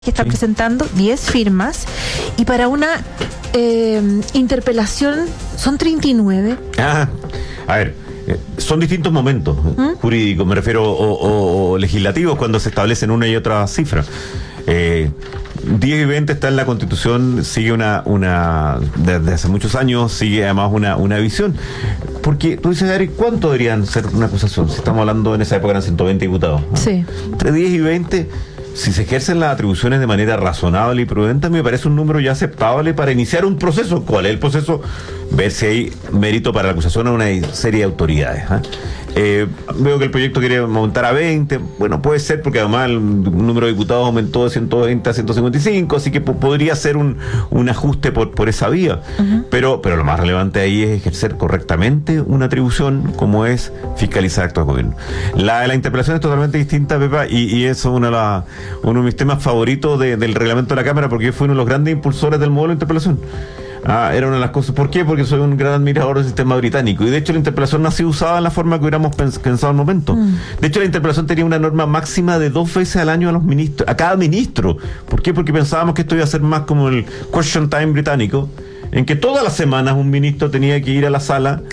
que están presentando 10 firmas y para una interpelación son 39. A ver, son distintos momentos jurídicos, me refiero, o legislativos, cuando se establecen una y otra cifra. 10 y 20 está en la Constitución, sigue desde hace muchos años, sigue además una visión. Porque tú dices, Ari, ¿cuánto deberían ser una acusación? Si estamos hablando, en esa época eran 120 diputados, ¿no? Sí. Entre 10 y 20, si se ejercen las atribuciones de manera razonable y prudente, me parece un número ya aceptable para iniciar un proceso. ¿Cuál es el proceso? Ver si hay mérito para la acusación a una serie de autoridades. Veo que el proyecto quiere aumentar a 20. Bueno, puede ser porque además el número de diputados aumentó de 120 a 155, así que podría ser un ajuste por esa vía. Pero lo más relevante ahí es ejercer correctamente una atribución como es fiscalizar actos de gobierno. La interpelación es totalmente distinta, Pepa, y eso es uno de mis temas favoritos del reglamento de la Cámara, porque yo fui uno de los grandes impulsores del modelo de interpelación. Era una de las cosas. ¿Por qué? Porque soy un gran admirador del sistema británico. Y de hecho la interpelación no ha sido usada en la forma que hubiéramos pensado en el momento. De hecho la interpelación tenía una norma máxima de 2 veces al año a cada ministro. ¿Por qué? Porque pensábamos que esto iba a ser más como el question time británico, en que todas las semanas un ministro tenía que ir a la sala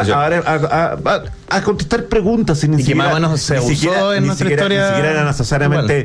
a contestar preguntas. Y que más o menos se usó en nuestra historia. Ni siquiera era necesariamente,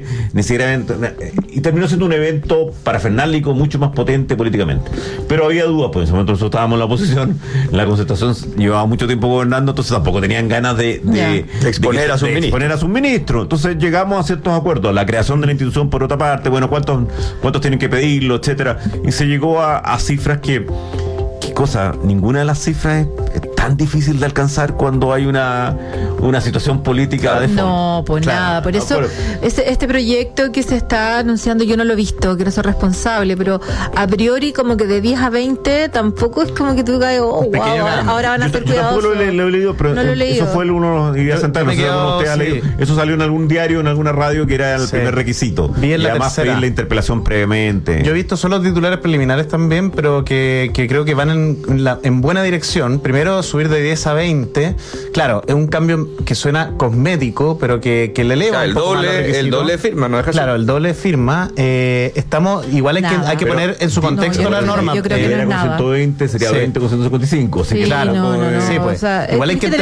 y terminó siendo un evento parafernalico mucho más potente políticamente. Pero había dudas, pues en ese momento nosotros estábamos en la oposición, la Concertación llevaba mucho tiempo gobernando, entonces tampoco tenían ganas de exponer a sus ministros. Entonces llegamos a ciertos acuerdos, la creación de la institución por otra parte, bueno, cuántos tienen que pedirlo, etcétera, y se llegó a cifras que ninguna de las cifras es tan difícil de alcanzar cuando hay una situación política de fondo. No, pues claro, nada, por eso este proyecto que se está anunciando yo no lo he visto, quiero ser responsable, pero a priori como que de 10 a 20 tampoco es como que tú digas, ahora van a ser cuidadosos. Yo tampoco lo he leído, pero eso fue uno de ideas centrales, usted ha leído. Eso salió en algún diario, en alguna radio, que era el primer requisito. Y además pedir la interpelación previamente. Yo he visto solo titulares preliminares también, pero que creo que van en buena dirección. Primero, subir de 10 a 20. Claro, es un cambio que suena cosmético, pero que le eleva el doble de firma, ¿no? Claro, el doble de firma. Estamos, igual hay que poner en su contexto la norma. Yo creo que no es nada. 120 sería 20 con 155. Así que claro, sí, pues. O sea, igual hay que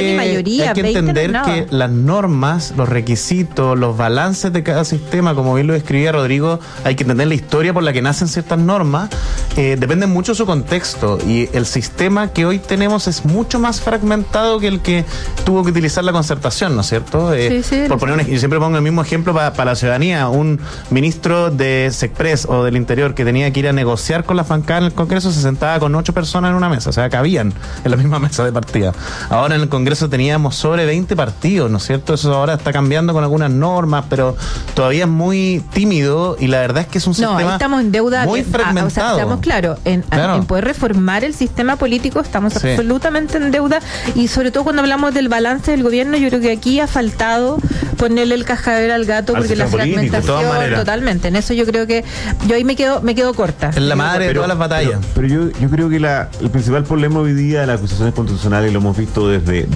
entender que las normas, los requisitos, los balances de cada sistema, como bien lo describía Rodrigo, hay que entender la historia por la que nacen ciertas normas. Depende mucho de su contexto, y el sistema que hoy tenemos es mucho más fragmentado que el que tuvo que utilizar la Concertación, ¿no es cierto? Por poner yo siempre pongo el mismo ejemplo para la ciudadanía. Un ministro de Sexpress o del Interior que tenía que ir a negociar con la bancada en el Congreso se sentaba con 8 personas en una mesa, o sea, cabían en la misma mesa de partida. Ahora en el Congreso teníamos sobre 20 partidos, ¿no es cierto? Eso ahora está cambiando con algunas normas, pero todavía es muy tímido, y la verdad es que es un sistema estamos en deuda muy fragmentado. O sea, estamos claros, en poder reformar el sistema político estamos absolutamente en deuda, y sobre todo cuando hablamos del balance del gobierno, yo creo que aquí ha faltado ponerle el cascabel al gato, porque la fragmentación totalmente, en eso yo creo que yo ahí me quedo corta. Es la madre de todas las batallas. Pero yo creo que el principal problema hoy día de las acusaciones constitucionales, lo hemos visto desde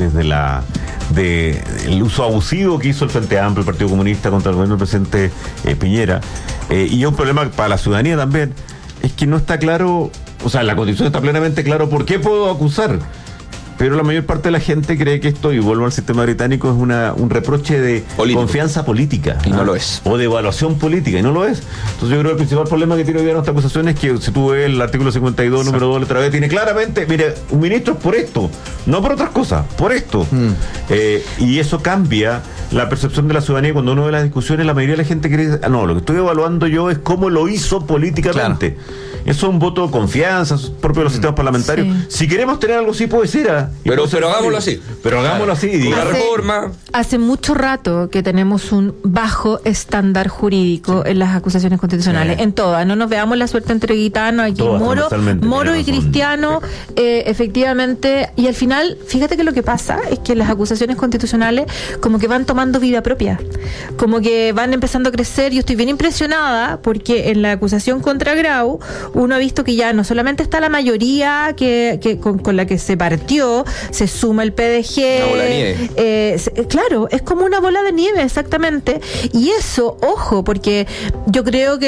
el uso abusivo que hizo el Frente Amplio, el Partido Comunista, contra el gobierno del presidente Piñera, y es un problema para la ciudadanía también, es que no está claro, o sea, en la Constitución está plenamente claro por qué puedo acusar, pero la mayor parte de la gente cree que esto, y vuelvo al sistema británico, es un reproche de confianza política. Y no lo es. O de evaluación política, y no lo es. Entonces yo creo que el principal problema que tiene hoy día nuestra acusación es que, si tú ves el artículo 52, número 2, letra B, tiene claramente, mire, un ministro es por esto, no por otras cosas, por esto. Y eso cambia la percepción de la ciudadanía. Cuando uno ve las discusiones, la mayoría de la gente cree, no, lo que estoy evaluando yo es cómo lo hizo políticamente. Claro. Eso es un voto de confianza, es propio de los sistemas parlamentarios. Si queremos tener algo así, puede ser. Pero hagámoslo así. Pero hagámoslo así. La reforma. Hace mucho rato que tenemos un bajo estándar jurídico en las acusaciones constitucionales, en todas. No nos veamos la suerte entre gitanos, aquí moro y cristiano, efectivamente. Y al final, fíjate que lo que pasa es que las acusaciones constitucionales como que van tomando vida propia, como que van empezando a crecer. Yo estoy bien impresionada porque en la acusación contra Grau uno ha visto que ya no solamente está la mayoría con la que se partió, eso se suma el PDG. Una bola de nieve. Claro, es como una bola de nieve, exactamente. Y eso, ojo, porque yo creo que